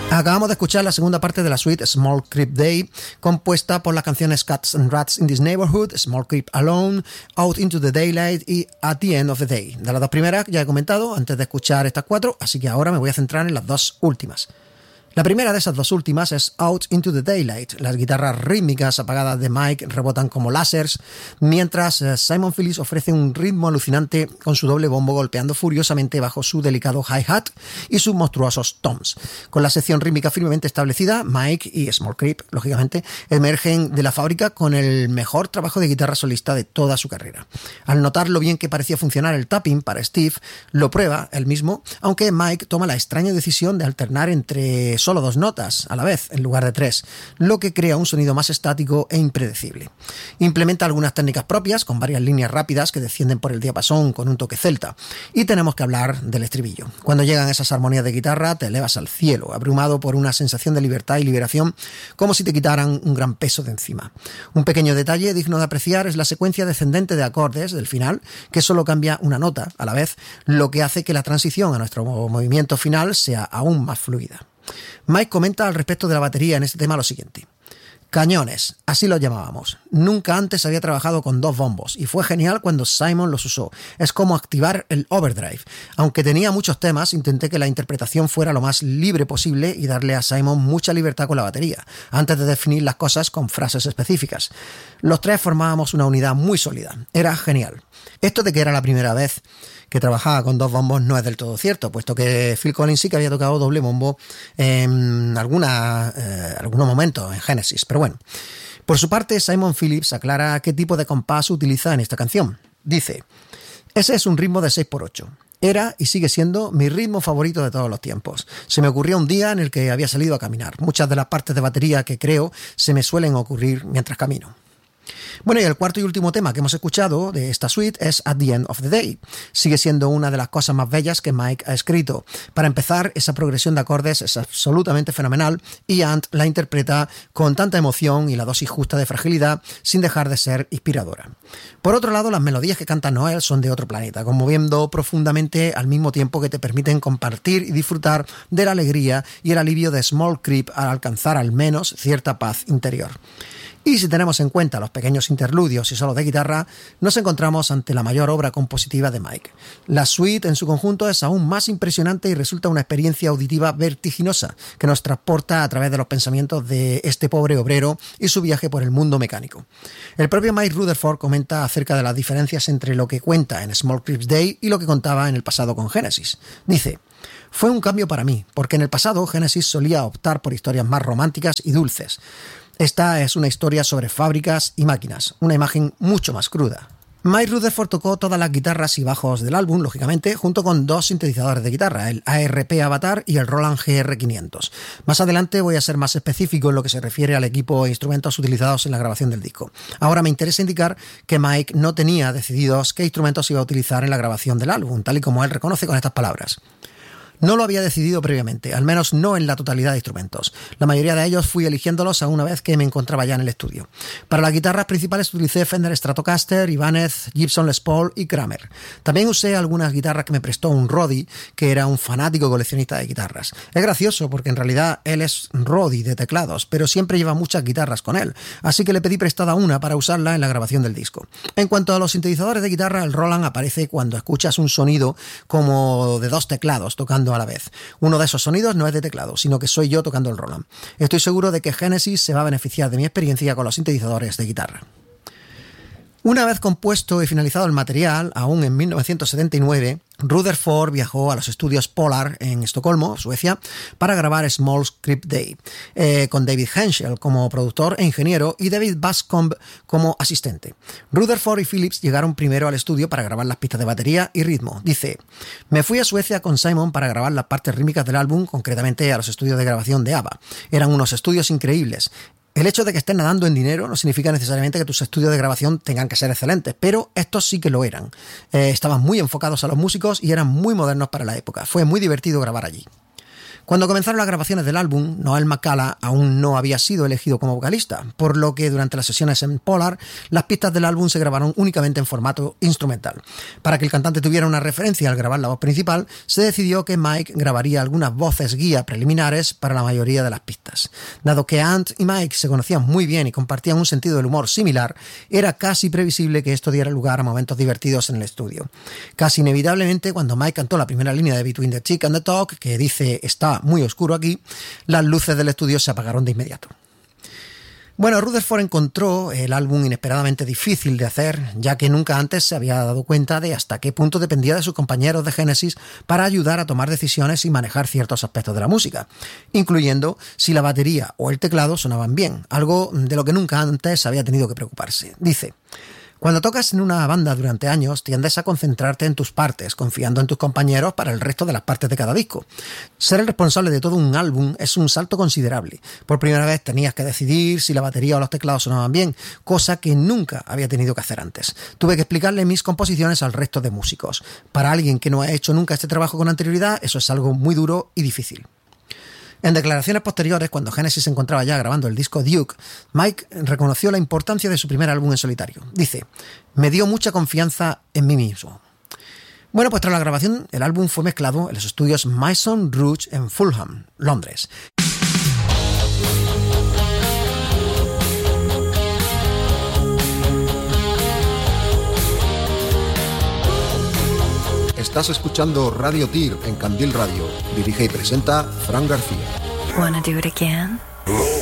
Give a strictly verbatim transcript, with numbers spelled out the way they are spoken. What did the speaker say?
Acabamos de escuchar la segunda parte de la suite Small Creep Day, compuesta por las canciones Cats and Rats in This Neighborhood, Small Creep Alone, Out into the Daylight y At the End of the Day. De las dos primeras ya he comentado antes de escuchar estas cuatro, así que ahora me voy a centrar en las dos últimas. La primera de esas dos últimas es Out into the Daylight. Las guitarras rítmicas apagadas de Mike rebotan como láseres, mientras Simon Phillips ofrece un ritmo alucinante con su doble bombo golpeando furiosamente bajo su delicado hi-hat y sus monstruosos toms. Con la sección rítmica firmemente establecida, Mike y Small Creep, lógicamente, emergen de la fábrica con el mejor trabajo de guitarra solista de toda su carrera. Al notar lo bien que parecía funcionar el tapping para Steve, lo prueba él mismo, aunque Mike toma la extraña decisión de alternar entre solo dos notas a la vez en lugar de tres, lo que crea un sonido más estático e impredecible. Implementa algunas técnicas propias con varias líneas rápidas que descienden por el diapasón con un toque celta. Y tenemos que hablar del estribillo. Cuando llegan esas armonías de guitarra te elevas al cielo, abrumado por una sensación de libertad y liberación, como si te quitaran un gran peso de encima. Un pequeño detalle digno de apreciar es la secuencia descendente de acordes del final, que solo cambia una nota a la vez, lo que hace que la transición a nuestro movimiento final sea aún más fluida. Mike comenta al respecto de la batería en este tema lo siguiente: cañones, así los llamábamos. Nunca antes había trabajado con dos bombos y fue genial cuando Simon los usó. Es como activar el overdrive. Aunque tenía muchos temas, intenté que la interpretación fuera lo más libre posible y darle a Simon mucha libertad con la batería, antes de definir las cosas con frases específicas. Los tres formábamos una unidad muy sólida. Era genial. Esto de que era la primera vez que trabajaba con dos bombos no es del todo cierto, puesto que Phil Collins sí que había tocado doble bombo en alguna, eh, algunos momentos en Genesis, pero bueno. Por su parte, Simon Phillips aclara qué tipo de compás utiliza en esta canción. Dice: ese es un ritmo de seis por ocho. Era y sigue siendo mi ritmo favorito de todos los tiempos. Se me ocurrió un día en el que había salido a caminar. Muchas de las partes de batería que creo se me suelen ocurrir mientras camino. Bueno, y el cuarto y último tema que hemos escuchado de esta suite es At the End of the Day. Sigue siendo una de las cosas más bellas que Mike ha escrito. Para empezar, esa progresión de acordes es absolutamente fenomenal y Ant la interpreta con tanta emoción y la dosis justa de fragilidad sin dejar de ser inspiradora. Por otro lado, las melodías que canta Noel son de otro planeta, conmoviendo profundamente al mismo tiempo que te permiten compartir y disfrutar de la alegría y el alivio de Small Creep al alcanzar al menos cierta paz interior. Y si tenemos en cuenta los pequeños interludios y solos de guitarra, nos encontramos ante la mayor obra compositiva de Mike. La suite en su conjunto es aún más impresionante y resulta una experiencia auditiva vertiginosa que nos transporta a través de los pensamientos de este pobre obrero y su viaje por el mundo mecánico. El propio Mike Rutherford comenta acerca de las diferencias entre lo que cuenta en Small Creep Day y lo que contaba en el pasado con Genesis. Dice: fue un cambio para mí, porque en el pasado Genesis solía optar por historias más románticas y dulces. Esta es una historia sobre fábricas y máquinas, una imagen mucho más cruda. Mike Rutherford tocó todas las guitarras y bajos del álbum, lógicamente, junto con dos sintetizadores de guitarra, el A R P Avatar y el Roland G R quinientos. Más adelante voy a ser más específico en lo que se refiere al equipo e instrumentos utilizados en la grabación del disco. Ahora me interesa indicar que Mike no tenía decididos qué instrumentos iba a utilizar en la grabación del álbum, tal y como él reconoce con estas palabras. No lo había decidido previamente, al menos no en la totalidad de instrumentos. La mayoría de ellos fui eligiéndolos a una vez que me encontraba ya en el estudio. Para las guitarras principales utilicé Fender Stratocaster, Ibanez, Gibson Les Paul y Kramer. También usé algunas guitarras que me prestó un Roddy, que era un fanático coleccionista de guitarras. Es gracioso porque en realidad él es Roddy de teclados, pero siempre lleva muchas guitarras con él, así que le pedí prestada una para usarla en la grabación del disco. En cuanto a los sintetizadores de guitarra, el Roland aparece cuando escuchas un sonido como de dos teclados tocando a la vez. Uno de esos sonidos no es de teclado, sino que soy yo tocando el Roland. Estoy seguro de que Genesis se va a beneficiar de mi experiencia con los sintetizadores de guitarra. Una vez compuesto y finalizado el material, aún en mil novecientos setenta y nueve, Rutherford viajó a los estudios Polar en Estocolmo, Suecia, para grabar Small Creep Day, eh, con David Henschel como productor e ingeniero y David Bascomb como asistente. Rutherford y Phillips llegaron primero al estudio para grabar las pistas de batería y ritmo. Dice: me fui a Suecia con Simon para grabar las partes rítmicas del álbum, concretamente a los estudios de grabación de ABBA. Eran unos estudios increíbles. El hecho de que estén nadando en dinero no significa necesariamente que tus estudios de grabación tengan que ser excelentes, pero estos sí que lo eran. Eh, estaban muy enfocados a los músicos y eran muy modernos para la época. Fue muy divertido grabar allí. Cuando comenzaron las grabaciones del álbum, Noel McCalla aún no había sido elegido como vocalista, por lo que durante las sesiones en Polar, las pistas del álbum se grabaron únicamente en formato instrumental. Para que el cantante tuviera una referencia al grabar la voz principal, se decidió que Mike grabaría algunas voces guía preliminares para la mayoría de las pistas. Dado que Ant y Mike se conocían muy bien y compartían un sentido del humor similar, era casi previsible que esto diera lugar a momentos divertidos en el estudio. Casi inevitablemente, cuando Mike cantó la primera línea de Between the Tick and the Talk, que dice "está muy oscuro aquí", las luces del estudio se apagaron de inmediato. Bueno, Rutherford encontró el álbum inesperadamente difícil de hacer, ya que nunca antes se había dado cuenta de hasta qué punto dependía de sus compañeros de Genesis para ayudar a tomar decisiones y manejar ciertos aspectos de la música, incluyendo si la batería o el teclado sonaban bien, algo de lo que nunca antes había tenido que preocuparse. Dice: cuando tocas en una banda durante años, tiendes a concentrarte en tus partes, confiando en tus compañeros para el resto de las partes de cada disco. Ser el responsable de todo un álbum es un salto considerable. Por primera vez tenías que decidir si la batería o los teclados sonaban bien, cosa que nunca había tenido que hacer antes. Tuve que explicarle mis composiciones al resto de músicos. Para alguien que no ha hecho nunca este trabajo con anterioridad, eso es algo muy duro y difícil. En declaraciones posteriores, cuando Genesis se encontraba ya grabando el disco Duke, Mike reconoció la importancia de su primer álbum en solitario. Dice: me dio mucha confianza en mí mismo. Bueno, pues tras la grabación, el álbum fue mezclado en los estudios Mason Rouge en Fulham, Londres. Estás escuchando Radio Tir en Candil Radio. Dirige y presenta Fran García. Wanna do it again?